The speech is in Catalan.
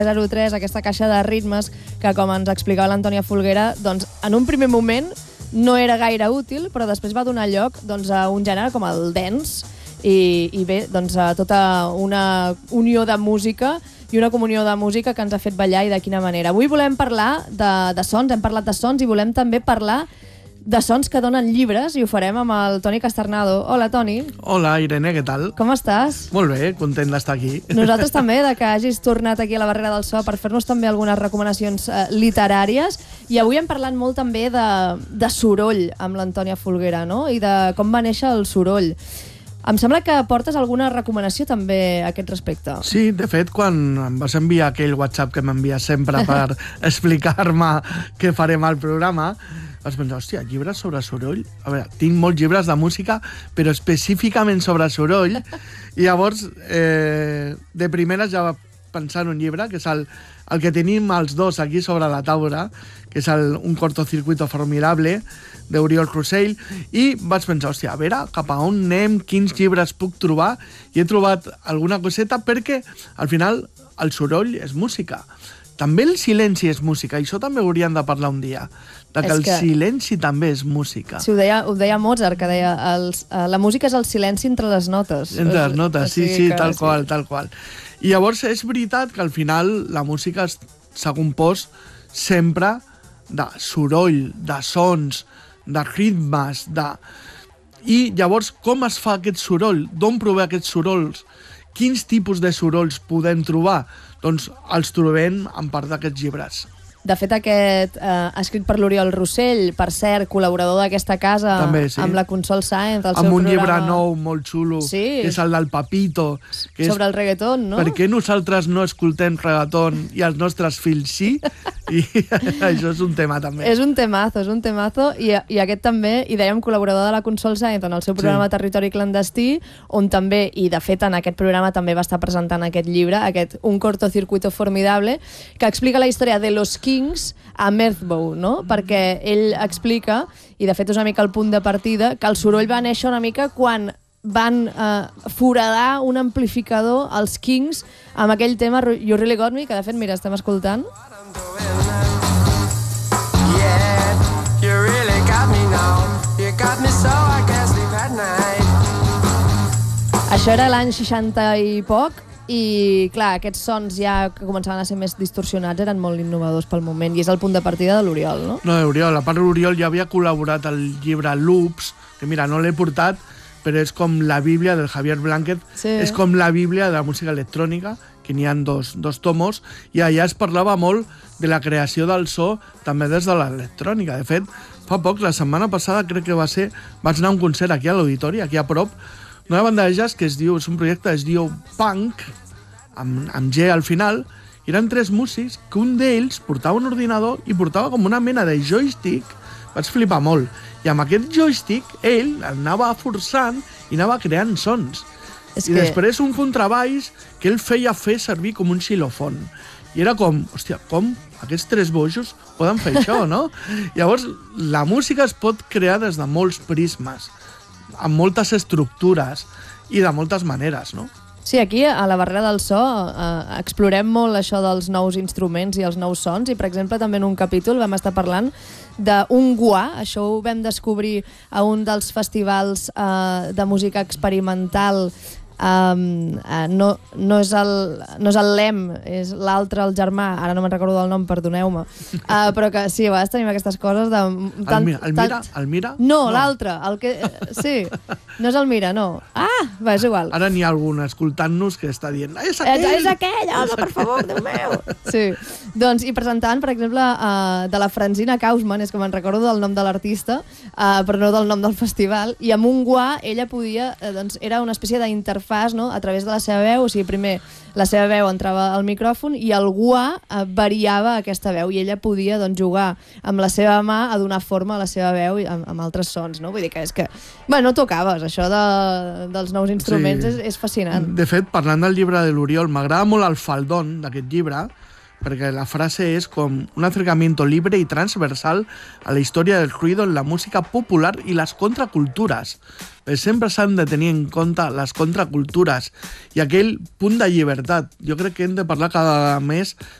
03, aquesta caixa de ritmes que, com ens explicava l'Antònia Folguera, doncs, en un primer moment no era gaire útil, però després va donar lloc doncs, a un gènere com el dance i bé, doncs, a tota una unió de música i una comunió de música que ens ha fet ballar i de quina manera. Avui volem parlar de sons, hem parlat de sons i volem també parlar de sons que donen llibres i ho farem amb el Toni Casternado. Hola, Toni. Hola, Irene, què tal? Com estàs? Molt bé, content d'estar aquí. Nosaltres també, de que hagis tornat aquí a la Barrera del So per fer-nos també algunes recomanacions literàries. I avui hem parlat molt també de soroll amb l'Antònia Folguera, no? I de com va néixer el soroll. Em sembla que portes alguna recomanació també a aquest respecte. Sí, de fet, quan em vas enviar aquell WhatsApp que m'envies sempre per explicar-me què farem al programa, vas pensar, hòstia, llibres sobre soroll? A veure, tinc molts llibres de música, però específicament sobre soroll, i llavors, de primeres ja va pensar en un llibre, que és el que tenim els dos aquí sobre la taula, que és un cortocircuito formidable, d'Oriol Rossell, i vaig pensar, hòstia, a veure, cap a on anem, quins llibres puc trobar, i he trobat alguna coseta perquè, al final, el soroll és música. També el silenci és música, i això també hauríem de parlar un dia, de que el silenci també és música. Sí, ho deia Mozart, que deia la música és el silenci entre les notes. Entre les notes, sí, tal qual. I llavors és veritat que al final la música s'ha compost sempre de soroll, de sons, de ritmes, I llavors com es fa aquest soroll? D'on prové aquests sorolls? Quins tipus de sorolls podem trobar? Doncs els trobem en part d'aquests llibres. De fet, aquest escrit per l'Oriol Rossell, per cert, col·laborador d'aquesta casa, també, sí, amb la Consol Sáenz, el seu programa... Amb un llibre nou, molt xulo, sí, que és el del Papito. Que sobre el reggaeton, no? Per què nosaltres no escoltem reggaeton i els nostres fills sí? I això és un tema, també. És un temazo, i aquest també, i dèiem col·laborador de la Consol Sáenz en el seu programa Territori Clandestí, on també, i de fet en aquest programa també va estar presentant aquest llibre, aquest Un cortocircuito formidable, que explica la història de los Kings a Merthbow, no? Perquè ell explica, i de fet és una mica el punt de partida, que el soroll va néixer una mica quan van foradar un amplificador als Kings amb aquell tema You Really Got Me, que de fet, mira, estem escoltant. Això era l'any 60 i poc, i clar, aquests sons ja que començaven a ser més distorsionats eren molt innovadors pel moment, i és el punt de partida de l'Oriol, no? No, Oriol, a part l'Oriol ja havia col·laborat al llibre Loops, que mira, no l'he portat, però és com la Bíblia del Javier Blanquet, sí, és com la Bíblia de la música electrònica, que n'hi ha dos tomos, i allà es parlava molt de la creació del so també des de l'electrònica. De fet, fa poc, la setmana passada crec que vaig anar a un concert aquí a l'Auditori, aquí a prop, una banda de jazz que és un projecte que es diu Punk, amb G al final, i eren 3 músics que un d'ells portava un ordinador i portava com una mena de joystick. Vaig flipar molt. I amb aquest joystick ell anava forçant i anava creant sons. I després un contrabaix que ell feia fer servir com un xilòfon. I era com, hòstia, com aquests 3 bojos poden fer això, no? Llavors, la música es pot crear des de molts prismes, amb moltes estructures i de moltes maneres, no? Sí, aquí a la Barrera del So explorem molt això dels nous instruments i els nous sons, i per exemple també en un capítol vam estar parlant d'un guà, això ho vam descobrir a un dels festivals de música experimental. No és el Lem, és l'altre, el germà, ara no me'n recordo del nom, perdoneu-me, però que sí, a vegades tenim aquestes coses de... El Mira? No, l'altre, sí, no és el Mira, no. Va, és igual. Ara n'hi ha algun escoltant-nos que està dient és aquell! És aquell, home, per favor, Déu meu! Sí, doncs, i presentant, per exemple, de la Franzina Kausman, és que me'n recordo del nom de l'artista, però no del nom del festival, i amb un guà ella podia, doncs, era una espècie d'interfàs, no? A través de la seva veu, o sigui, primer la seva veu entrava al micròfon i el guà variava aquesta veu, i ella podia, doncs, jugar amb la seva mà a donar forma a la seva veu amb altres sons, no? Vull dir que és que... Bueno, no tocaves, això dels nous instruments és fascinant. De fet, parlant del llibre de l'Oriol, m'agrada molt el faldón d'aquest llibre, perquè la frase és com un acercamiento libre y transversal a la història del ruido en la música popular i les contracultures. Sempre s'han de tenir en compte les contracultures i aquell punt de llibertat. Jo crec que hem de parlar cada vegada més